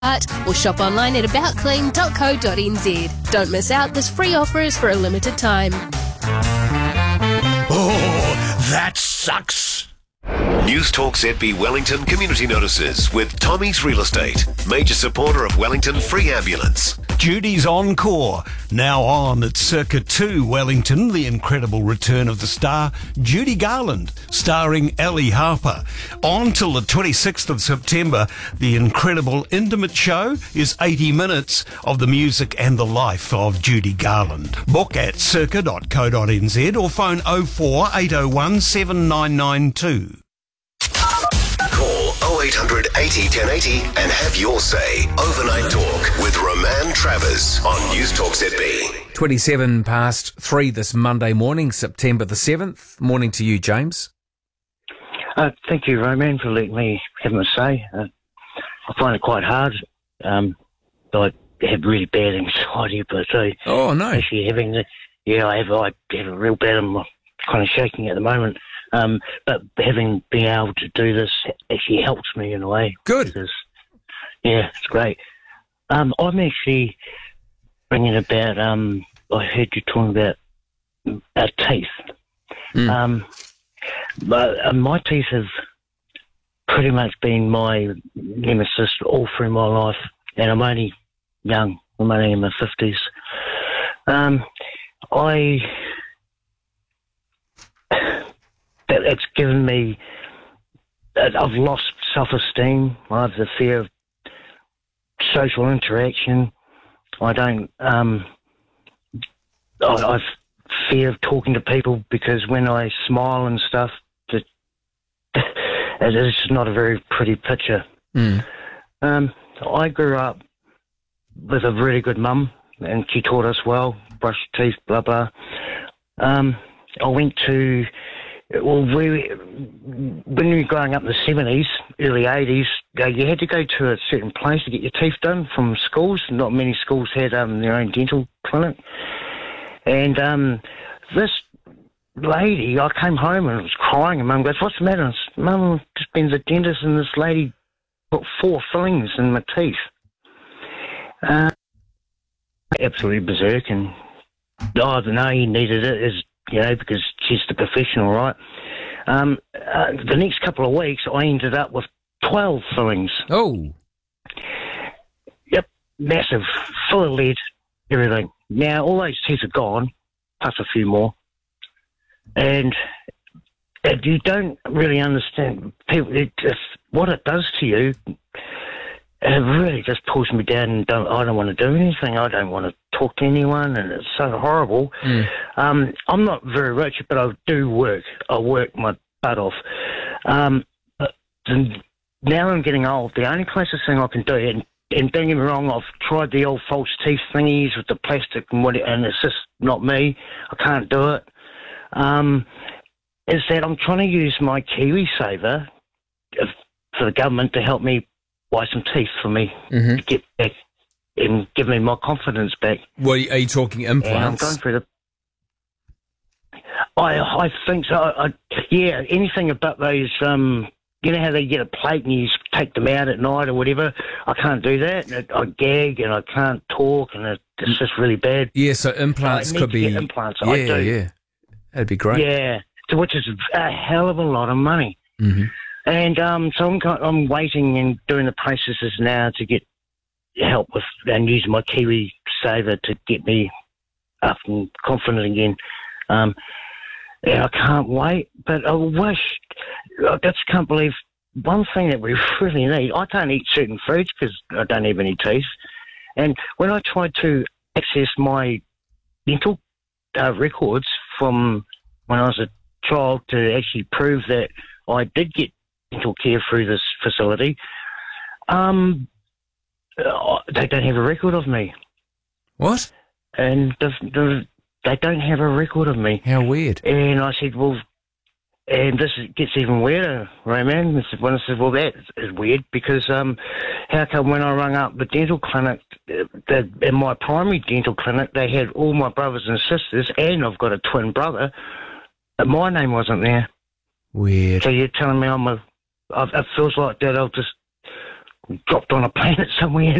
or shop online at aboutclean.co.nz. Don't miss out, this free offer is for a limited time. Oh, that sucks. News Talk ZB Wellington Community Notices with Tommy's Real Estate, major supporter of Wellington Free Ambulance. Judy's Encore, now on at Circa 2 Wellington, the incredible return of the star Judy Garland, starring Ellie Harper. On till the 26th of September, the incredible intimate show is 80 minutes of the music and the life of Judy Garland. Book at circa.co.nz or phone 04 801 7992. Call 0800 80 1080 and have your say. Overnight Talk with Roman Travers on News Talk ZB. 27 past 3 this Monday morning, September the 7th. Morning to you, James. Thank you, Roman, for letting me have my say. I find it quite hard. I have really bad anxiety, but Oh, no. actually having the I have a real bad. I'm kind of shaking at the moment. But been able to do this actually helps me in a way. Good. Because, it's great. I'm actually bringing about, I heard you talking about our teeth. But my teeth have pretty much been my nemesis all through my life, and I'm only young. I'm only in my 50s. It's given me, I've lost self-esteem. I have the fear of social interaction. I fear of talking to people because when I smile and stuff, it is not a very pretty picture. I grew up with a really good mum, and she taught us well, brush your teeth, blah, blah. I went to... when we were growing up in the 70s, early 80s, you had to go to a certain place to get your teeth done from schools. Not many schools had their own dental clinic. And this lady, I came home and was crying, and Mum goes, "What's the matter?" I said, "Mum, I've just been to the dentist, and this lady put 4 fillings in my teeth." Absolutely berserk, and I don't know, he needed it, because she's the professional, right? The next couple of weeks, I ended up with 12 fillings. Oh. Yep, massive, full of lead, everything. Now, all those teeth are gone, plus a few more. And you don't really understand people, what it does to you. It really just pulls me down, and I don't want to do anything. I don't want to talk to anyone, and it's so horrible. I'm not very rich, but I do work. I work my butt off. But now I'm getting old. The only closest thing I can do, and don't get me wrong, I've tried the old false teeth thingies with the plastic and it's just not me. I can't do it. Is that I'm trying to use my KiwiSaver for the government to help me buy some teeth for me to get back and give me my confidence back. Well, are you talking implants? And I'm going through I think so. Anything about those, you know how they get a plate and you take them out at night or whatever? I can't do that. I gag and I can't talk, and it's just really bad. Yeah, so implants could be... implants. Yeah, I do. Yeah. That'd be great. Yeah, which is a hell of a lot of money. And so I'm waiting and doing the processes now to get help with and using my KiwiSaver to get me up and confident again. I can't wait, but I wish. I just can't believe one thing that we really need. I can't eat certain foods because I don't have any teeth. And when I tried to access my dental records from when I was a child to actually prove that I did get dental care through this facility, they don't have a record of me. What? And they don't have a record of me. How weird. And I said, well, and this gets even weirder, Roman. I said, well, that is weird because how come when I rang up the dental clinic, in my primary dental clinic, they had all my brothers and sisters, and I've got a twin brother, but my name wasn't there. Weird. So you're telling me it feels like that I'll just dropped on a planet somewhere